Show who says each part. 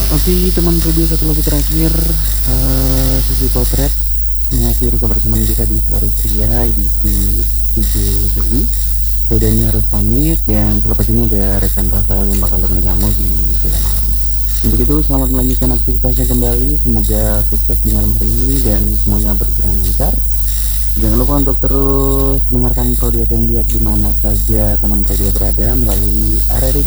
Speaker 1: Oke teman review, satu lagu terakhir, sesi potret mengakhiri kebersamaan kita di Suara Pria edisi 7 Juli. Saya Dani harus pamit, dan selepas ini ada rekan Rafael yang bakal temenin kamu di Jalan Malam. Untuk itu selamat melanjutkan aktivitasnya kembali, semoga sukses di malam hari ini dan semuanya berjalan lancar. Jangan lupa untuk terus dengarkan Prodi FM Biak di mana saja teman Prodi berada melalui area